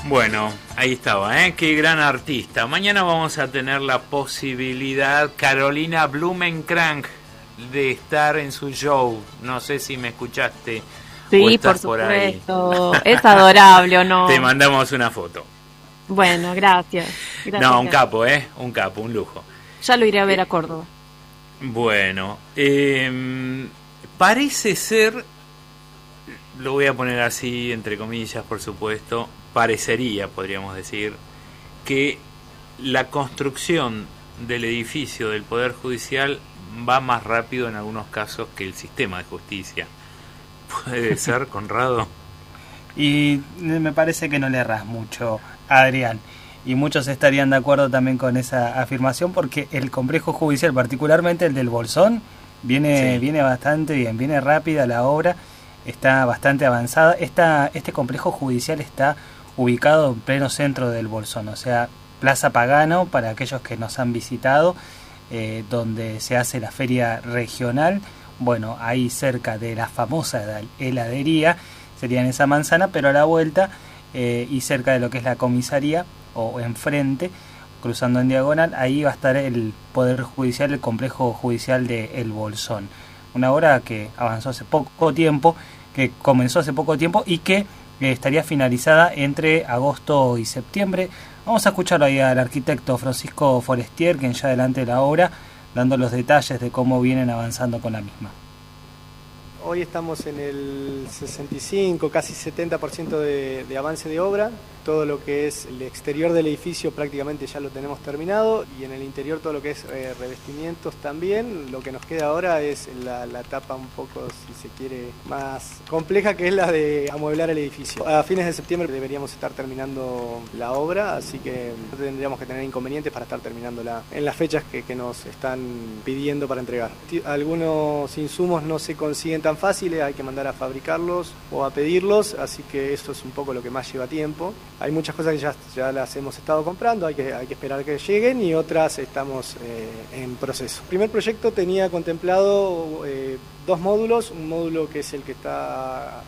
Bueno, ahí estaba, ¿eh? Qué gran artista. Mañana vamos a tener la posibilidad, Carolina Blumenkrank, de estar en su show. No sé si me escuchaste o Sí, estás por por ahí. supuesto. Es adorable, ¿o no? Te mandamos una foto. Bueno, gracias. Gracias, No, un gracias. capo, ¿eh? Un capo, un lujo. Ya lo iré a ver a Córdoba. Bueno, parece ser, lo voy a poner así, entre comillas, por supuesto, parecería, podríamos decir, que la construcción del edificio del Poder Judicial va más rápido en algunos casos que el sistema de justicia. ¿Puede ser, Conrado? Y me parece que no le erras mucho, Adrián. Y muchos estarían de acuerdo también con esa afirmación, porque el complejo judicial, particularmente el del Bolsón, viene bastante bien, viene rápida la obra, está bastante avanzada. Este complejo judicial está ubicado en pleno centro del Bolsón, o sea, Plaza Pagano, para aquellos que nos han visitado, donde se hace la feria regional. Bueno, ahí cerca de la famosa heladería, sería en esa manzana, pero a la vuelta y cerca de lo que es la comisaría, o enfrente, cruzando en diagonal, ahí va a estar el Poder Judicial, el complejo judicial de El Bolsón. Una obra que avanzó hace poco tiempo, que comenzó hace poco tiempo y que estaría finalizada entre agosto y septiembre. Vamos a escucharlo ahí al arquitecto Francisco Forestier, quien ya adelante de la obra, dando los detalles de cómo vienen avanzando con la misma. Hoy estamos en el 65, casi 70% de avance de obra. Todo lo que es el exterior del edificio prácticamente ya lo tenemos terminado, y en el interior todo lo que es revestimientos también. Lo que nos queda ahora es la etapa un poco, si se quiere, más compleja, que es la de amueblar el edificio. A fines de septiembre deberíamos estar terminando la obra, así que no tendríamos que tener inconvenientes para estar terminándola en las fechas que nos están pidiendo para entregar. Algunos insumos no se consiguen tan fáciles, hay que mandar a fabricarlos o a pedirlos, así que eso es un poco lo que más lleva tiempo. Hay muchas cosas que ya las hemos estado comprando, hay que esperar que lleguen, y otras estamos en proceso. El primer proyecto tenía contemplado 2 módulos, un módulo que es el que está